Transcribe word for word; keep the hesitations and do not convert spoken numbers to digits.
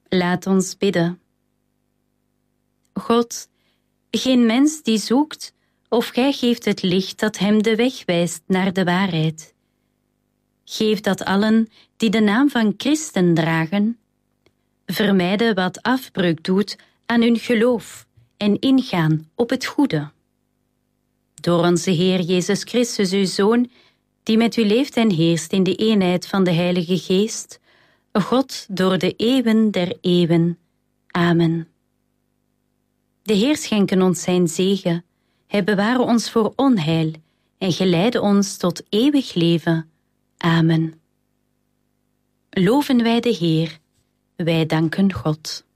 Laat ons bidden. God, geen mens die zoekt, of gij geeft het licht dat hem de weg wijst naar de waarheid. Geef dat allen die de naam van Christen dragen, vermijden wat afbreuk doet aan hun geloof en ingaan op het goede. Door onze Heer Jezus Christus, uw Zoon, die met u leeft en heerst in de eenheid van de Heilige Geest, God door de eeuwen der eeuwen. Amen. De Heer schenke ons zijn zegen, hij beware ons voor onheil en geleide ons tot eeuwig leven. Amen. Loven wij de Heer, wij danken God.